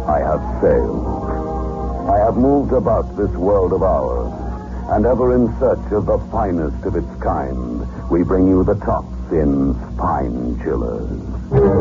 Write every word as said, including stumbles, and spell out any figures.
I have sailed. I have moved about this world of ours, and ever in search of the finest of its kind, we bring you the tops in Spine Chillers.